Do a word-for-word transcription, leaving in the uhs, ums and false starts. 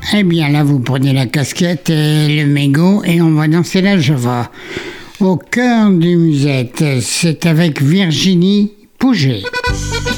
Eh bien là, vous prenez la casquette et le mégot et on va danser la java. Au cœur du musette, c'est avec Virginie Pouget.